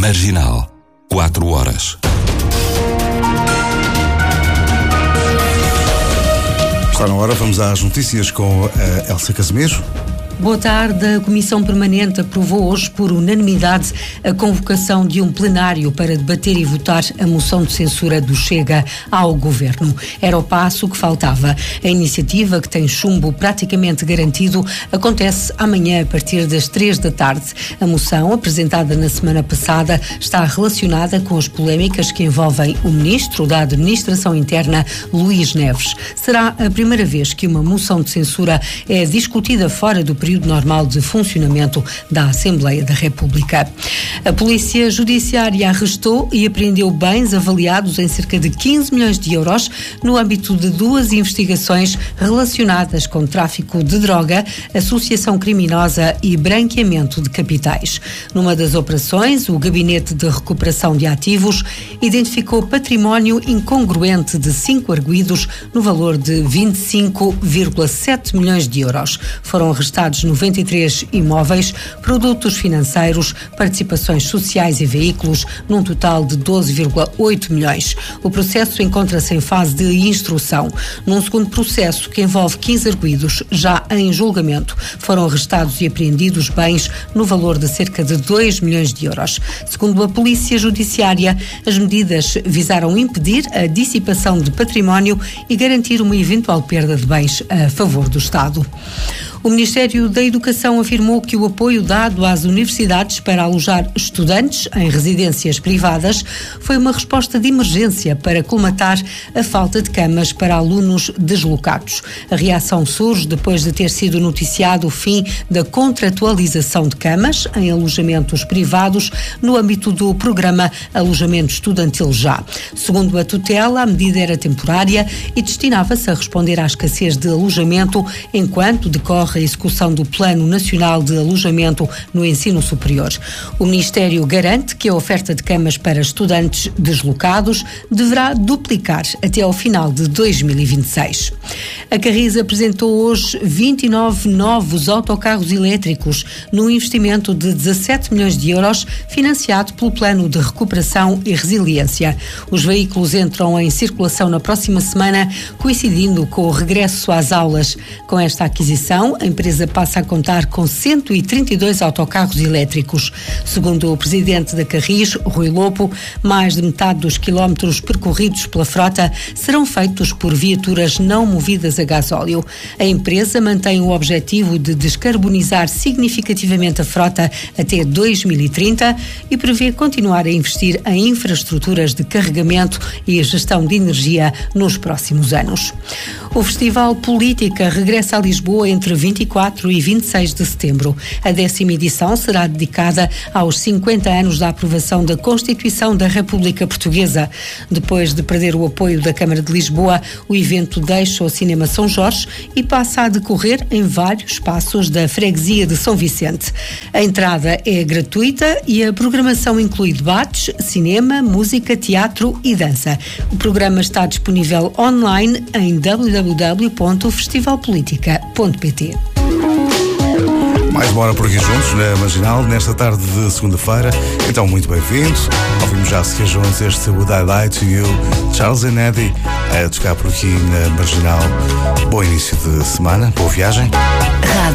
Marginal, 4 horas. Está na hora, vamos às notícias com a Elsa Casimiro. Boa tarde. A Comissão Permanente aprovou hoje por unanimidade a convocação de um plenário para debater e votar a moção de censura do Chega ao Governo. Era o passo que faltava. A iniciativa, que tem chumbo praticamente garantido, acontece amanhã a partir das 3 da tarde. A moção, apresentada na semana passada, está relacionada com as polémicas que envolvem o Ministro da Administração Interna, Luís Neves. Será a primeira vez que uma moção de censura é discutida fora do período normal de funcionamento da Assembleia da República. A Polícia Judiciária arrestou e apreendeu bens avaliados em cerca de 15 milhões de euros no âmbito de 2 investigações relacionadas com tráfico de droga, associação criminosa e branqueamento de capitais. Numa das operações, o Gabinete de Recuperação de Ativos identificou património incongruente de 5 arguidos no valor de 25,7 milhões de euros. Foram arrestados 93 imóveis, produtos financeiros, participações sociais e veículos, num total de 12,8 milhões. O processo encontra-se em fase de instrução. Num segundo processo, que envolve 15 arguidos, já em julgamento, foram arrestados e apreendidos bens no valor de cerca de 2 milhões de euros. Segundo a Polícia Judiciária, as medidas visaram impedir a dissipação de património e garantir uma eventual perda de bens a favor do Estado. O Ministério da Educação afirmou que o apoio dado às universidades para alojar estudantes em residências privadas foi uma resposta de emergência para colmatar a falta de camas para alunos deslocados. A reação surge depois de ter sido noticiado o fim da contratualização de camas em alojamentos privados no âmbito do programa Alojamento Estudantil Já. Segundo a tutela, a medida era temporária e destinava-se a responder à escassez de alojamento enquanto decorre a execução do Plano Nacional de Alojamento no Ensino Superior. O Ministério garante que a oferta de camas para estudantes deslocados deverá duplicar até ao final de 2026. A Carris apresentou hoje 29 novos autocarros elétricos num investimento de 17 milhões de euros financiado pelo Plano de Recuperação e Resiliência. Os veículos entram em circulação na próxima semana, coincidindo com o regresso às aulas. Com esta aquisição, a empresa passa a contar com 132 autocarros elétricos. Segundo o presidente da Carris, Rui Lopo, mais de metade dos quilómetros percorridos pela frota serão feitos por viaturas não movidas a gasóleo. A empresa mantém o objetivo de descarbonizar significativamente a frota até 2030 e prevê continuar a investir em infraestruturas de carregamento e gestão de energia nos próximos anos. O Festival Política regressa a Lisboa entre 24 e 26 de setembro. A 10ª edição será dedicada aos 50 anos da aprovação da Constituição da República Portuguesa. Depois de perder o apoio da Câmara de Lisboa, o evento deixa o Cinema São Jorge e passa a decorrer em vários espaços da freguesia de São Vicente. A entrada é gratuita e a programação inclui debates, cinema, música, teatro e dança. O programa está disponível online em www.festivalpolitica.pt. Mais uma hora por aqui juntos, na Marginal, nesta tarde de segunda-feira. Então, muito bem-vindos. Ouvimos já a seguir juntos este Would I Lie to You, Charles and Eddie, a tocar por aqui na Marginal. Bom início de semana, boa viagem.